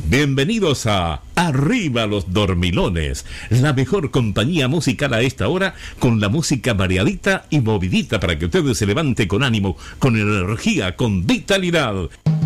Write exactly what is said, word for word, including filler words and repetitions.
Bienvenidos a Arriba los Dormilones, la mejor compañía musical a esta hora, con la música variadita y movidita para que ustedes se levante con ánimo, con energía, con vitalidad.